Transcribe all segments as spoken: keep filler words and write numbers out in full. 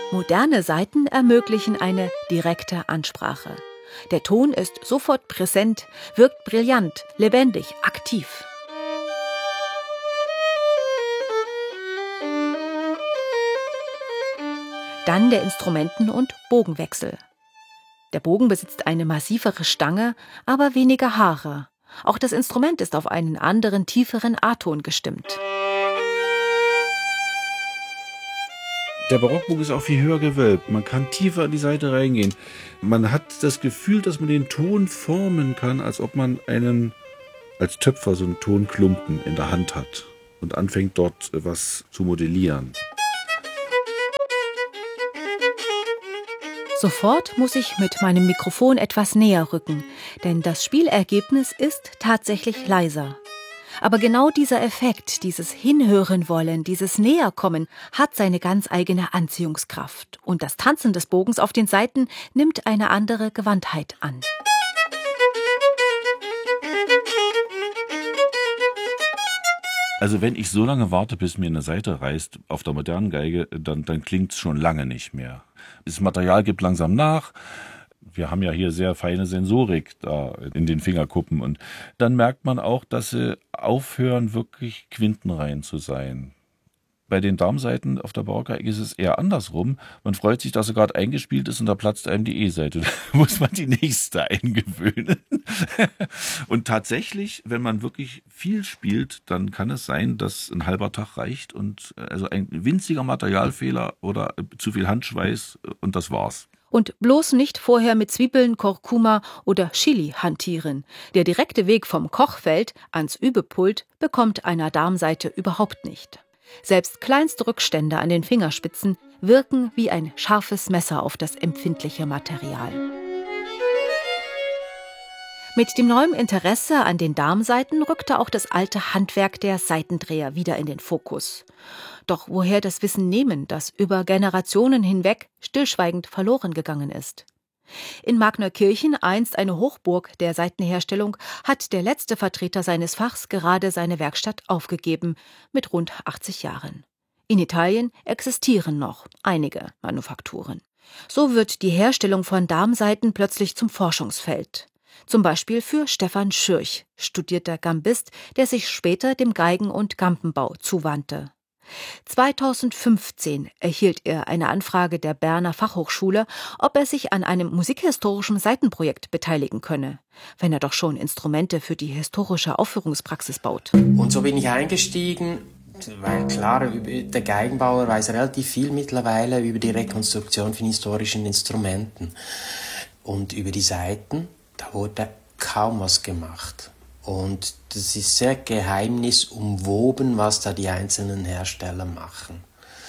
Moderne Saiten ermöglichen eine direkte Ansprache. Der Ton ist sofort präsent, wirkt brillant, lebendig, aktiv. Dann der Instrumenten- und Bogenwechsel. Der Bogen besitzt eine massivere Stange, aber weniger Haare. Auch das Instrument ist auf einen anderen, tieferen A-Ton gestimmt. Der Barockbogen ist auch viel höher gewölbt. Man kann tiefer in die Saite reingehen. Man hat das Gefühl, dass man den Ton formen kann, als ob man einen, als Töpfer so einen Tonklumpen in der Hand hat und anfängt dort was zu modellieren. Sofort muss ich mit meinem Mikrofon etwas näher rücken, denn das Spielergebnis ist tatsächlich leiser. Aber genau dieser Effekt, dieses Hinhören wollen, dieses Näherkommen, hat seine ganz eigene Anziehungskraft. Und das Tanzen des Bogens auf den Saiten nimmt eine andere Gewandtheit an. Also wenn ich so lange warte, bis mir eine Saite reißt auf der modernen Geige, dann, dann klingt es schon lange nicht mehr. Das Material gibt langsam nach. Wir haben ja hier sehr feine Sensorik da in den Fingerkuppen. Und dann merkt man auch, dass sie aufhören, wirklich quintenrein zu sein. Bei den Darmsaiten auf der Barockgeige ist es eher andersrum. Man freut sich, dass sie gerade eingespielt ist und da platzt einem die E-Seite. Da muss man die nächste eingewöhnen. Und tatsächlich, wenn man wirklich viel spielt, dann kann es sein, dass ein halber Tag reicht und also ein winziger Materialfehler oder zu viel Handschweiß und das war's. Und bloß nicht vorher mit Zwiebeln, Kurkuma oder Chili hantieren. Der direkte Weg vom Kochfeld ans Übepult bekommt einer Darmsaite überhaupt nicht. Selbst kleinste Rückstände an den Fingerspitzen wirken wie ein scharfes Messer auf das empfindliche Material. Mit dem neuen Interesse an den Darmsaiten rückte auch das alte Handwerk der Saitendreher wieder in den Fokus. Doch woher das Wissen nehmen, das über Generationen hinweg stillschweigend verloren gegangen ist? In Magnerkirchen, einst eine Hochburg der Saitenherstellung, hat der letzte Vertreter seines Fachs gerade seine Werkstatt aufgegeben, mit rund achtzig Jahren. In Italien existieren noch einige Manufakturen. So wird die Herstellung von Darmsaiten plötzlich zum Forschungsfeld. Zum Beispiel für Stefan Schürch, studierter Gambist, der sich später dem Geigen- und Gampenbau zuwandte. zweitausendfünfzehn erhielt er eine Anfrage der Berner Fachhochschule, ob er sich an einem musikhistorischen Saitenprojekt beteiligen könne, wenn er doch schon Instrumente für die historische Aufführungspraxis baut. Und so bin ich eingestiegen, weil klar, der Geigenbauer weiß relativ viel mittlerweile über die Rekonstruktion von historischen Instrumenten. Und über die Saiten, da wurde kaum was gemacht. Und das ist sehr geheimnisumwoben, was da die einzelnen Hersteller machen.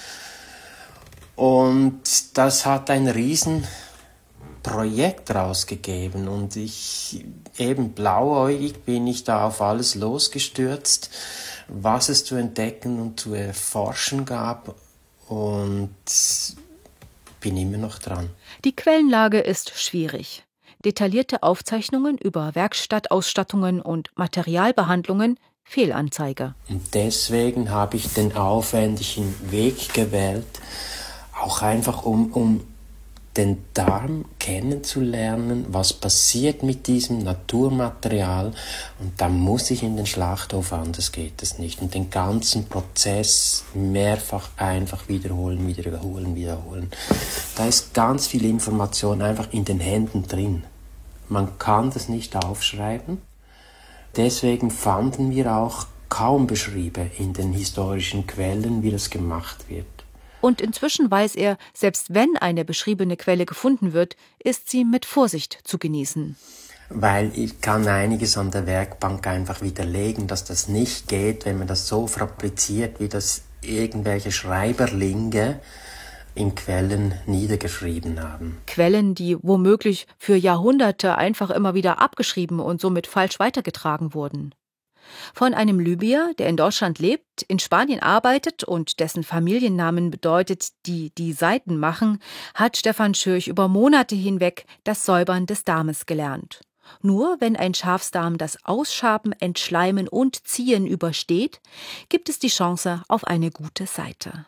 Und das hat ein Riesenprojekt rausgegeben. Und ich, eben blauäugig, bin ich da auf alles losgestürzt, was es zu entdecken und zu erforschen gab. Und bin immer noch dran. Die Quellenlage ist schwierig. Detaillierte Aufzeichnungen über Werkstattausstattungen und Materialbehandlungen, Fehlanzeige. Und deswegen habe ich den aufwendigen Weg gewählt, auch einfach um, um den Darm kennenzulernen, was passiert mit diesem Naturmaterial. Und da muss ich in den Schlachthof, anders geht es nicht. Und den ganzen Prozess mehrfach einfach wiederholen, wiederholen, wiederholen. Da ist ganz viel Information einfach in den Händen drin. Man kann das nicht aufschreiben. Deswegen fanden wir auch kaum Beschriebe in den historischen Quellen, wie das gemacht wird. Und inzwischen weiß er, selbst wenn eine beschriebene Quelle gefunden wird, ist sie mit Vorsicht zu genießen. Weil ich kann einiges an der Werkbank einfach widerlegen, dass das nicht geht, wenn man das so fabriziert, wie das irgendwelche Schreiberlinge in Quellen niedergeschrieben haben. Quellen, die womöglich für Jahrhunderte einfach immer wieder abgeschrieben und somit falsch weitergetragen wurden. Von einem Libyer, der in Deutschland lebt, in Spanien arbeitet und dessen Familiennamen bedeutet, die die Saiten machen, hat Stefan Schürch über Monate hinweg das Säubern des Darmes gelernt. Nur wenn ein Schafsdarm das Ausschaben, Entschleimen und Ziehen übersteht, gibt es die Chance auf eine gute Saite.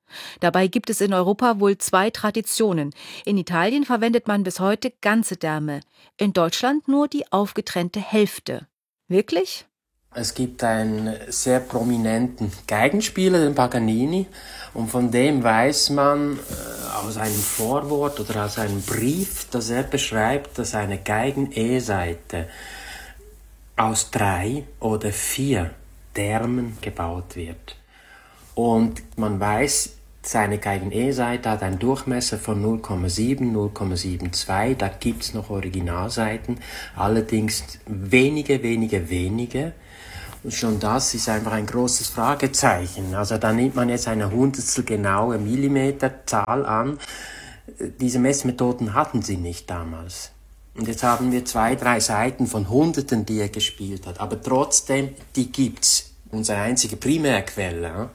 Dabei gibt es in Europa wohl zwei Traditionen. In Italien verwendet man bis heute ganze Därme, in Deutschland nur die aufgetrennte Hälfte. Wirklich? Es gibt einen sehr prominenten Geigenspieler, den Paganini, und von dem weiß man äh, aus einem Vorwort oder aus einem Brief, dass er beschreibt, dass eine Geigen-E-Seite aus drei oder vier Därmen gebaut wird. Und man weiß, seine Geigen-E-Seite hat einen Durchmesser von null Komma sieben, null Komma zweiundsiebzig, da gibt es noch Originalseiten, allerdings wenige, wenige, wenige. Und schon das ist einfach ein großes Fragezeichen. Also da nimmt man jetzt eine hundertstel genaue Millimeterzahl an. Diese Messmethoden hatten sie nicht damals. Und jetzt haben wir zwei, drei Seiten von Hunderten, die er gespielt hat. Aber trotzdem, die gibt's. Unsere einzige Primärquelle.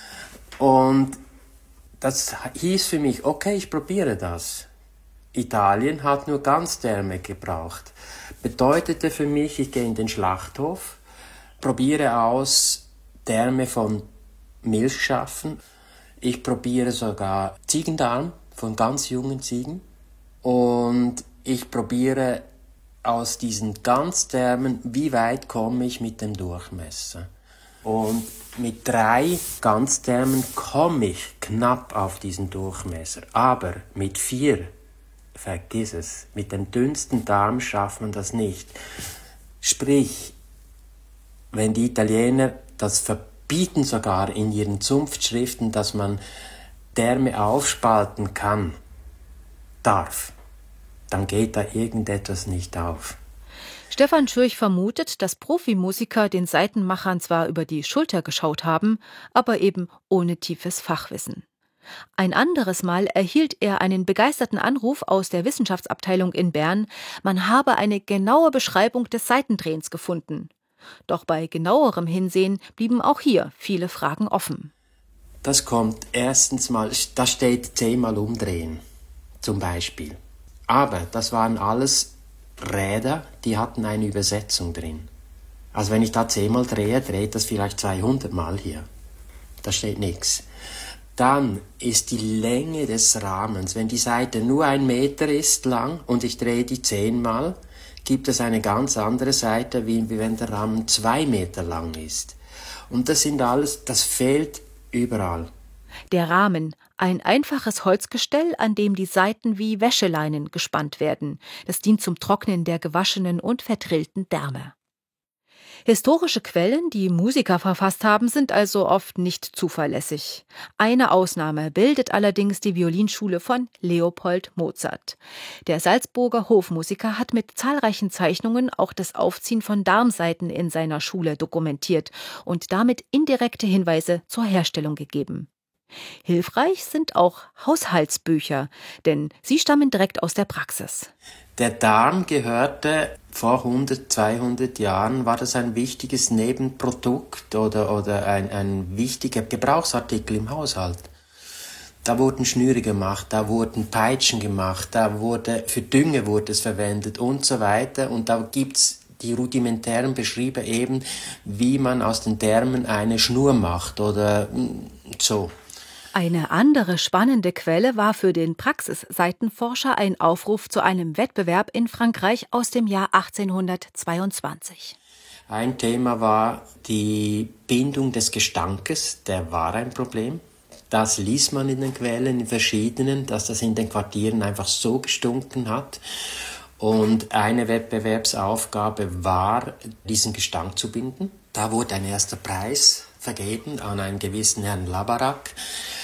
Und das hieß für mich, okay, ich probiere das. Italien hat nur Ganzdärme gebraucht. Bedeutete für mich, ich gehe in den Schlachthof, probiere aus Därme von Milchschafen. Ich probiere sogar Ziegendarm von ganz jungen Ziegen. Und ich probiere aus diesen Ganzdärmen, wie weit komme ich mit dem Durchmesser. Und mit drei Ganzdärmen komme ich knapp auf diesen Durchmesser. Aber mit vier, vergiss es, mit dem dünnsten Darm schafft man das nicht. Sprich, wenn die Italiener das verbieten sogar in ihren Zunftschriften, dass man Därme aufspalten kann, darf, dann geht da irgendetwas nicht auf. Stefan Schürch vermutet, dass Profimusiker den Saitenmachern zwar über die Schulter geschaut haben, aber eben ohne tiefes Fachwissen. Ein anderes Mal erhielt er einen begeisterten Anruf aus der Wissenschaftsabteilung in Bern, man habe eine genaue Beschreibung des Saitendrehens gefunden. Doch bei genauerem Hinsehen blieben auch hier viele Fragen offen. Das kommt erstens mal, da steht zehnmal umdrehen, zum Beispiel. Aber das waren alles Räder, die hatten eine Übersetzung drin. Also wenn ich da zehnmal drehe, dreht das vielleicht zweihundert Mal hier. Da steht nichts. Dann ist die Länge des Rahmens, wenn die Saite nur ein Meter ist lang und ich drehe die zehnmal, gibt es eine ganz andere Saite, wie wenn der Rahmen zwei Meter lang ist. Und das sind alles, das fehlt überall. Der Rahmen, ein einfaches Holzgestell, an dem die Saiten wie Wäscheleinen gespannt werden. Das dient zum Trocknen der gewaschenen und vertrillten Därme. Historische Quellen, die Musiker verfasst haben, sind also oft nicht zuverlässig. Eine Ausnahme bildet allerdings die Violinschule von Leopold Mozart. Der Salzburger Hofmusiker hat mit zahlreichen Zeichnungen auch das Aufziehen von Darmsaiten in seiner Schule dokumentiert und damit indirekte Hinweise zur Herstellung gegeben. Hilfreich sind auch Haushaltsbücher, denn sie stammen direkt aus der Praxis. Der Darm gehörte vor hundert, zweihundert Jahren, war das ein wichtiges Nebenprodukt oder, oder ein, ein wichtiger Gebrauchsartikel im Haushalt. Da wurden Schnüre gemacht, da wurden Peitschen gemacht, da wurde, für Dünge wurde es verwendet und so weiter. Und da gibt's die rudimentären Beschriebe eben, wie man aus den Därmen eine Schnur macht oder so. Eine andere spannende Quelle war für den Praxisseitenforscher ein Aufruf zu einem Wettbewerb in Frankreich aus dem Jahr achtzehnhundertzweiundzwanzig. Ein Thema war die Bindung des Gestankes, der war ein Problem. Das liest man in den Quellen, in verschiedenen, dass das in den Quartieren einfach so gestunken hat. Und eine Wettbewerbsaufgabe war, diesen Gestank zu binden. Da wurde ein erster Preis vergeben an einen gewissen Herrn Labarak.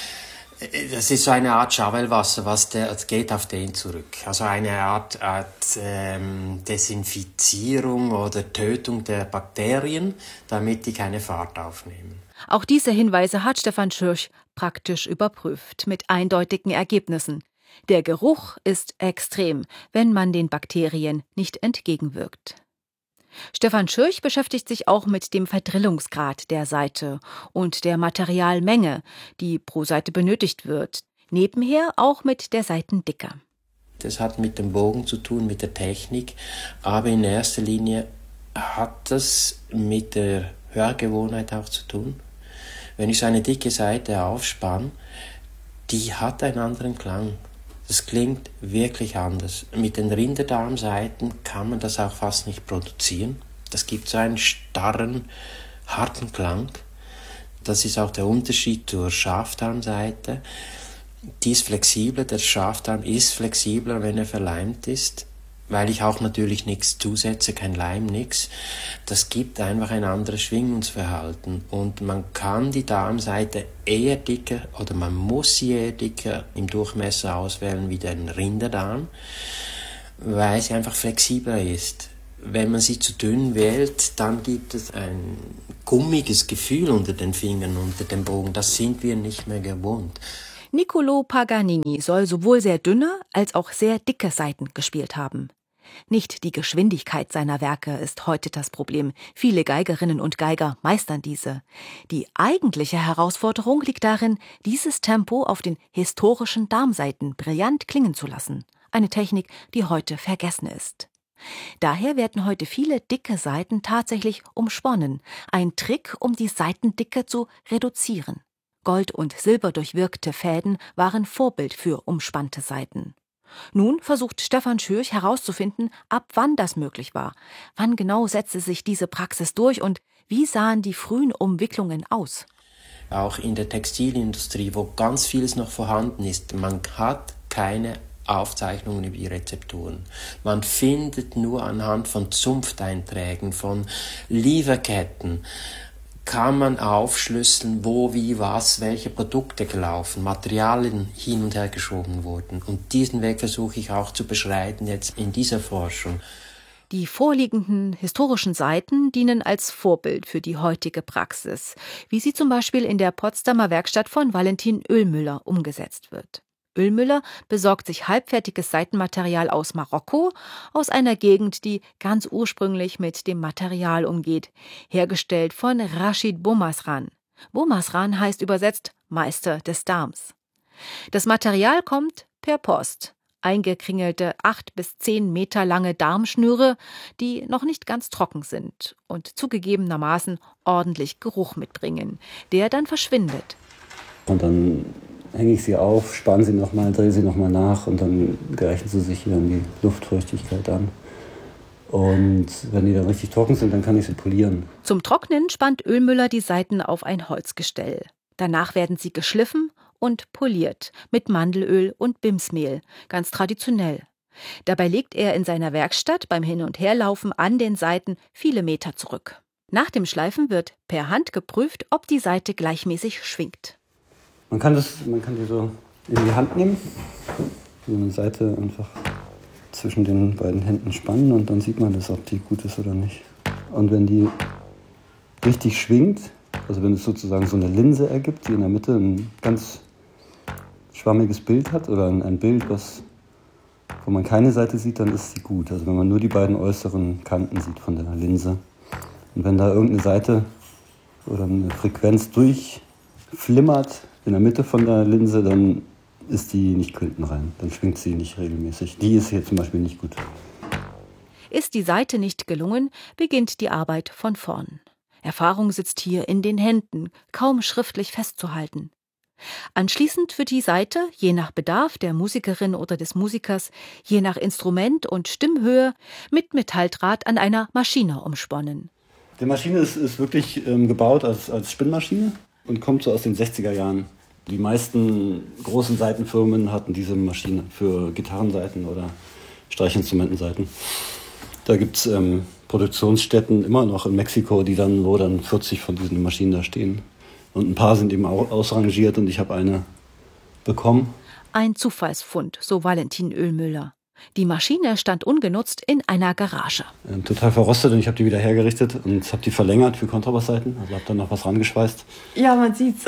Das ist so eine Art Schawelwasser, was der, das geht auf den zurück. Also eine Art, Art ähm, Desinfizierung oder Tötung der Bakterien, damit die keine Fahrt aufnehmen. Auch diese Hinweise hat Stefan Schürch praktisch überprüft, mit eindeutigen Ergebnissen. Der Geruch ist extrem, wenn man den Bakterien nicht entgegenwirkt. Stefan Schürch beschäftigt sich auch mit dem Verdrillungsgrad der Saite und der Materialmenge, die pro Saite benötigt wird. Nebenher auch mit der Saitendicke. Das hat mit dem Bogen zu tun, mit der Technik, aber in erster Linie hat das mit der Hörgewohnheit auch zu tun. Wenn ich so eine dicke Saite aufspanne, die hat einen anderen Klang. Das klingt wirklich anders. Mit den Rinderdarmsaiten kann man das auch fast nicht produzieren. Das gibt so einen starren, harten Klang. Das ist auch der Unterschied zur Schafdarmseite. Die ist flexibler, der Schafdarm ist flexibler, wenn er verleimt ist, weil ich auch natürlich nichts zusetze, kein Leim, nichts. Das gibt einfach ein anderes Schwingungsverhalten und man kann die Darmseite eher dicker oder man muss sie eher dicker im Durchmesser auswählen wie den Rinderdarm, weil sie einfach flexibler ist. Wenn man sie zu dünn wählt, dann gibt es ein gummiges Gefühl unter den Fingern, unter dem Bogen. Das sind wir nicht mehr gewohnt. Niccolò Paganini soll sowohl sehr dünne als auch sehr dicke Saiten gespielt haben. Nicht die Geschwindigkeit seiner Werke ist heute das Problem. Viele Geigerinnen und Geiger meistern diese. Die eigentliche Herausforderung liegt darin, dieses Tempo auf den historischen Darmsaiten brillant klingen zu lassen. Eine Technik, die heute vergessen ist. Daher werden heute viele dicke Saiten tatsächlich umsponnen. Ein Trick, um die Saitendicke zu reduzieren. Gold- und silberdurchwirkte Fäden waren Vorbild für umspannte Saiten. Nun versucht Stefan Schürch herauszufinden, ab wann das möglich war. Wann genau setzte sich diese Praxis durch und wie sahen die frühen Umwicklungen aus? Auch in der Textilindustrie, wo ganz vieles noch vorhanden ist, man hat keine Aufzeichnungen über die Rezepturen. Man findet nur anhand von Zunfteinträgen, von Lieferketten, kann man aufschlüsseln, wo, wie, was, welche Produkte gelaufen, Materialien hin und her geschoben wurden. Und diesen Weg versuche ich auch zu beschreiten jetzt in dieser Forschung. Die vorliegenden historischen Saiten dienen als Vorbild für die heutige Praxis, wie sie zum Beispiel in der Potsdamer Werkstatt von Valentin Oehlmüller umgesetzt wird. Oehlmüller besorgt sich halbfertiges Saitenmaterial aus Marokko, aus einer Gegend, die ganz ursprünglich mit dem Material umgeht, hergestellt von Rashid Boumazran. Boumazran heißt übersetzt Meister des Darms. Das Material kommt per Post. Eingekringelte acht bis zehn Meter lange Darmschnüre, die noch nicht ganz trocken sind und zugegebenermaßen ordentlich Geruch mitbringen, der dann verschwindet. Und dann hänge ich sie auf, spanne sie nochmal, drehe sie nochmal nach und dann gleichen sie sich dann die Luftfeuchtigkeit an. Und wenn die dann richtig trocken sind, dann kann ich sie polieren. Zum Trocknen spannt Oehlmüller die Saiten auf ein Holzgestell. Danach werden sie geschliffen und poliert mit Mandelöl und Bimsmehl, ganz traditionell. Dabei legt er in seiner Werkstatt beim Hin- und Herlaufen an den Saiten viele Meter zurück. Nach dem Schleifen wird per Hand geprüft, ob die Saite gleichmäßig schwingt. Man kann, das, man kann die so in die Hand nehmen, so eine Seite einfach zwischen den beiden Händen spannen und dann sieht man das, ob die gut ist oder nicht. Und wenn die richtig schwingt, also wenn es sozusagen so eine Linse ergibt, die in der Mitte ein ganz schwammiges Bild hat oder ein Bild, was, wo man keine Seite sieht, dann ist sie gut. Also wenn man nur die beiden äußeren Kanten sieht von der Linse. Und wenn da irgendeine Seite oder eine Frequenz durchflimmert in der Mitte von der Linse, dann ist die nicht quintenrein. Dann schwingt sie nicht regelmäßig. Die ist hier zum Beispiel nicht gut. Ist die Saite nicht gelungen, beginnt die Arbeit von vorn. Erfahrung sitzt hier in den Händen, kaum schriftlich festzuhalten. Anschließend wird die Saite, je nach Bedarf der Musikerin oder des Musikers, je nach Instrument und Stimmhöhe, mit Metalldraht an einer Maschine umsponnen. Die Maschine ist, ist wirklich ähm, gebaut als, als Spinnmaschine und kommt so aus den sechziger Jahren. Die meisten großen Saitenfirmen hatten diese Maschine für Gitarrensaiten oder Streichinstrumentensaiten. Da gibt es ähm, Produktionsstätten immer noch in Mexiko, die dann, wo dann vierzig von diesen Maschinen da stehen. Und ein paar sind eben auch ausrangiert und ich habe eine bekommen. Ein Zufallsfund, so Valentin Oehlmüller. Die Maschine stand ungenutzt in einer Garage. Ähm, total verrostet und ich habe die wieder hergerichtet und habe die verlängert für Kontrabasssaiten. Also habe dann noch was rangeschweißt. Ja, man sieht's.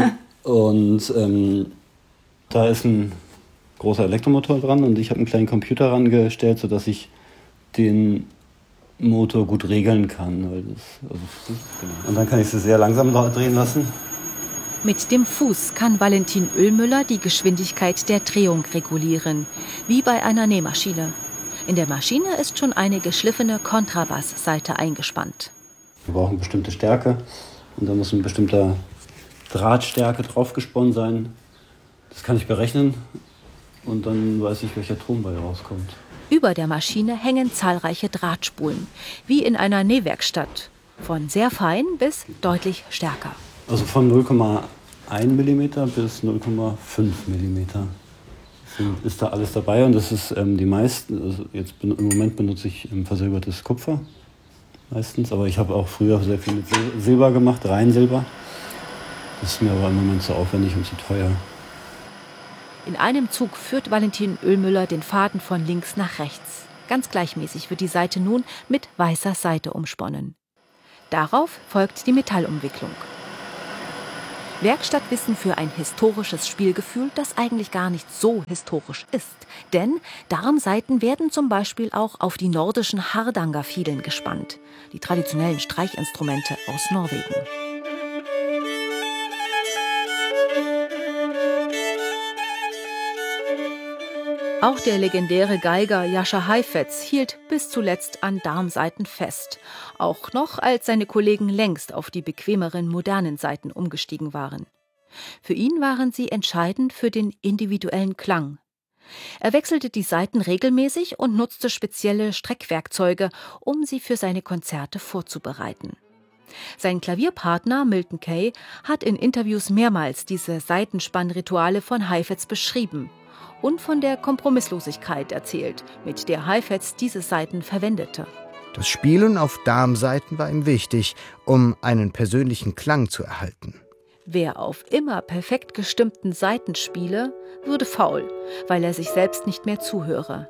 Und ähm, da ist ein großer Elektromotor dran und ich habe einen kleinen Computer rangestellt, sodass ich den Motor gut regeln kann. Weil das, also, genau. Und dann kann ich sie sehr langsam drehen lassen. Mit dem Fuß kann Valentin Oehlmüller die Geschwindigkeit der Drehung regulieren, wie bei einer Nähmaschine. In der Maschine ist schon eine geschliffene Kontrabasssaite eingespannt. Wir brauchen eine bestimmte Stärke und da muss ein bestimmter Drahtstärke draufgesponnen sein. Das kann ich berechnen und dann weiß ich, welcher Ton bei rauskommt. Über der Maschine hängen zahlreiche Drahtspulen, wie in einer Nähwerkstatt. Von sehr fein bis deutlich stärker. Also von null Komma eins Millimeter bis null Komma fünf Millimeter ist da alles dabei. Und das ist ähm, die meisten, also jetzt im Moment benutze ich ähm, versilbertes Kupfer meistens. Aber ich habe auch früher sehr viel mit Sil- Silber gemacht, rein Silber. Das ist mir aber im Moment zu aufwendig und zu teuer. In einem Zug führt Valentin Oehlmüller den Faden von links nach rechts. Ganz gleichmäßig wird die Saite nun mit weißer Seite umsponnen. Darauf folgt die Metallumwicklung. Werkstattwissen für ein historisches Spielgefühl, das eigentlich gar nicht so historisch ist. Denn Darmsaiten werden zum Beispiel auch auf die nordischen Hardangerfiedeln gespannt, die traditionellen Streichinstrumente aus Norwegen. Auch der legendäre Geiger Jascha Heifetz hielt bis zuletzt an Darmsaiten fest. Auch noch, als seine Kollegen längst auf die bequemeren modernen Saiten umgestiegen waren. Für ihn waren sie entscheidend für den individuellen Klang. Er wechselte die Saiten regelmäßig und nutzte spezielle Streckwerkzeuge, um sie für seine Konzerte vorzubereiten. Sein Klavierpartner Milton Kay hat in Interviews mehrmals diese Saitenspannrituale von Heifetz beschrieben und von der Kompromisslosigkeit erzählt, mit der Heifetz diese Saiten verwendete. Das Spielen auf Darmsaiten war ihm wichtig, um einen persönlichen Klang zu erhalten. Wer auf immer perfekt gestimmten Saiten spiele, würde faul, weil er sich selbst nicht mehr zuhöre.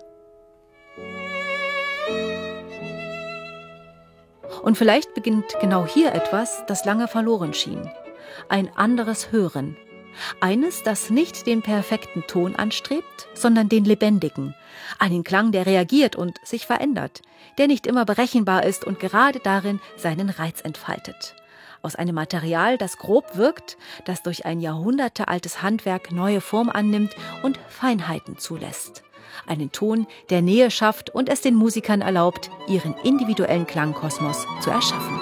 Und vielleicht beginnt genau hier etwas, das lange verloren schien. Ein anderes Hören. Eines, das nicht den perfekten Ton anstrebt, sondern den lebendigen. Einen Klang, der reagiert und sich verändert, der nicht immer berechenbar ist und gerade darin seinen Reiz entfaltet. Aus einem Material, das grob wirkt, das durch ein jahrhundertealtes Handwerk neue Form annimmt und Feinheiten zulässt. Einen Ton, der Nähe schafft und es den Musikern erlaubt, ihren individuellen Klangkosmos zu erschaffen.